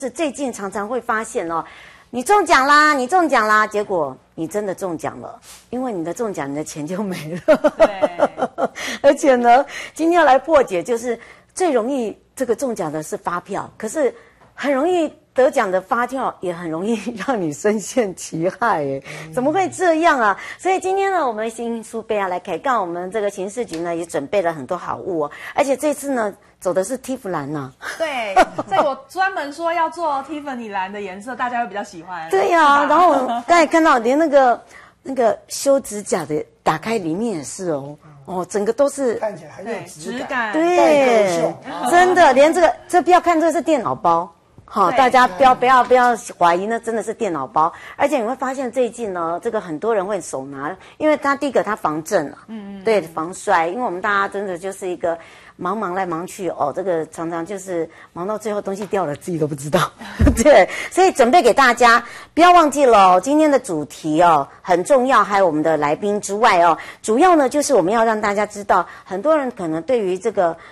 是最近常常会发现哦，你中奖啦，你中奖啦，结果你真的中奖了，因为你的中奖，你的钱就没了。 对， 而且呢，今天要来破解，就是最容易这个中奖的是发票，可是很容易得奖的发票也很容易让你深陷其害，哎，怎么会这样啊？所以今天呢，我们新书杯来开杠，我们这个刑事局呢也准备了很多好物哦，而且这次呢走的是蒂芙蓝呢。 对，这个我专门说要做 Tiffany 蓝的颜色，大家会比较喜欢。 对呀，然后我刚才看到连那个修指甲的打开里面也是哦。哦，整个都是看起来很有质感， 对，真的，连这不要看，这是电脑包，好，大家不要怀疑，那真的是电脑包。而且你会发现最近呢，这个很多人会手拿，因为它第一个它防震啊，对，防摔，因为我们大家真的就是一个忙来忙去哦，这个常常就是忙到最后东西掉了，自己都不知道。对，所以准备给大家，不要忘记了哦，今天的主题哦很重要，还有我们的来宾之外哦，主要呢就是我们要让大家知道，很多人可能对于这个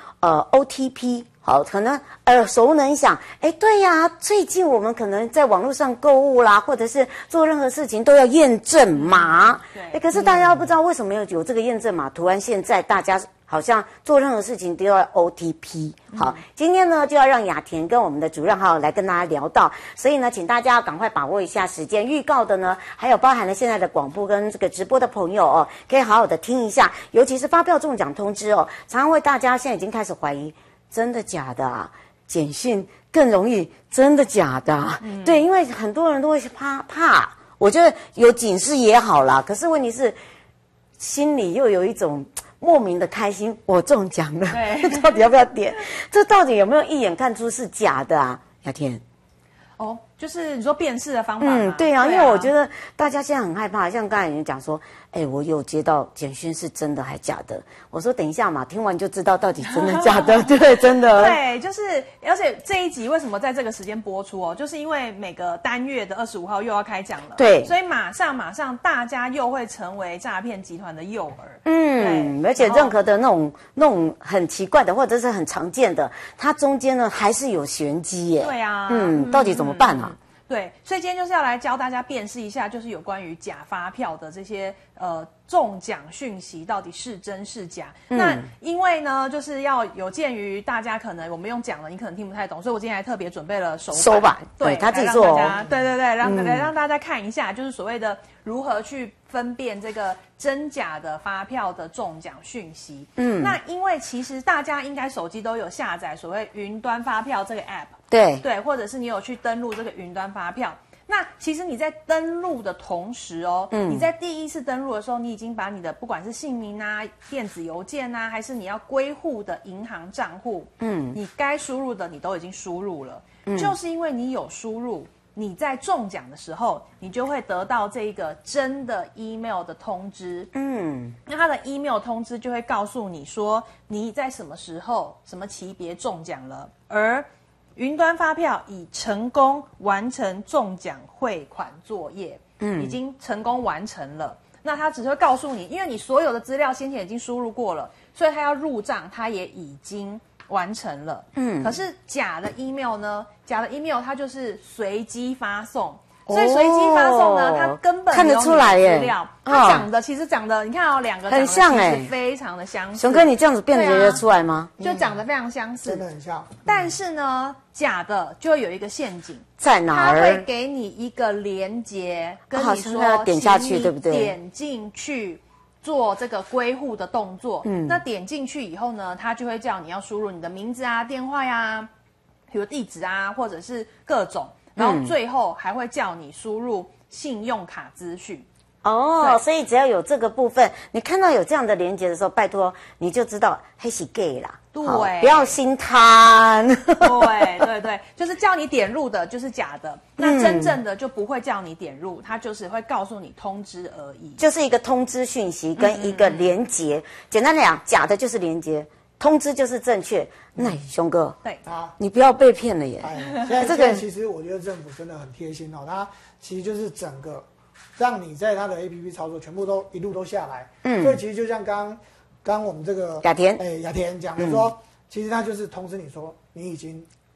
OTP。好，可能耳熟能详。哎，对呀，最近我们可能在网络上购物啦，或者是做任何事情都要验证码。对，可是大家不知道为什么有这个验证码，突然现在大家好像做任何事情都要 OTP。好，今天呢就要让雅田跟我们的主任好来跟大家聊到，所以呢，请大家要赶快把握一下时间。预告的呢，还有包含了现在的广播跟这个直播的朋友哦，可以好好的听一下，尤其是发票中奖通知哦，常常会大家现在已经开始怀疑。真的假的啊？简讯更容易真的假的啊？对，因为很多人都会怕。我觉得有警示也好啦，可是问题是心里又有一种莫名的开心，我中奖了，到底要不要点？这到底有没有一眼看出是假的啊？雅田， 哦，就是你说辨识的方法吗？ 对啊，因为我觉得大家现在很害怕，像刚才你讲说，哎，我有接到简讯是真的还假的？我说等一下嘛，听完就知道到底真的假的。对，真的。 对，就是，而且这一集为什么在这个时间播出哦？就是因为每个单月的25号又要开奖了， 对， 所以马上大家又会成为诈骗集团的诱饵。 而且任何的那种很奇怪的或者是很常见的，它中间呢还是有玄机耶。 对啊， 到底怎么办啊？ 对，所以今天就是要来教大家辨识一下，就是有关于假发票的这些中奖讯息到底是真是假。那因为呢，就是要有鉴于大家可能我们用讲了，你可能听不太懂，所以我今天还特别准备了手板， 对他自己做哦，对，让大家看一下，就是所谓的如何去分辨这个真假的发票的中奖讯息。那因为其实大家应该手机都有下载所谓云端发票这个 app。对，或者是你有去登录这个云端发票，那其实你在登录的同时哦，你在第一次登录的时候，你已经把你的不管是姓名啊、电子邮件啊，还是你要归户的银行账户，你该输入的你都已经输入了，就是因为你有输入，你在中奖的时候，你就会得到这个真的 email 的通知，那它的 email 通知就会告诉你说你在什么时候、什么级别中奖了，而云端发票已成功完成中奖汇款作业，已经成功完成了。那他只会告诉你，因为你所有的资料先前已经输入过了，所以他要入账，他也已经完成了。可是假的 email 呢？假的 email 它就是随机发送。所以随机发送呢，它根本看得出来耶， 资料，它其实长得，你看哦，两个很像哎，非常的相似。 熊哥，你这样子辨别得出来吗？ 就长得非常相似， 真的很像。 但是呢，假的就会有一个陷阱， 在哪儿？ 它会给你一个连结，跟你说要点下去，对不对？ 点进去做这个归户的动作。那点进去以后呢，它就会叫你要输入你的名字啊、电话呀、比如地址啊，或者是各种。然后最后还会叫你输入信用卡资讯。 所以只要有这个部分，你看到有这样的连结的时候，拜托你就知道黑是 gay 啦。 对， 不要心贪。 对，就是叫你点入的就是假的，那真正的就不会叫你点入，它就是会告诉你通知而已， 就是一个通知讯息跟一个连结。简单讲，假的就是连结。通知就是正确，那熊哥， 对啊， 你不要被骗了耶。 现在其实我觉得政府真的很贴心哦，它其实就是整个让你在它的 APP 操作全部都一路都下来。所以其实就像刚我们这个雅田讲的说，其实它就是通知你说你已经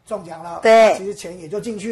中奖了， 对其实钱也就进去了。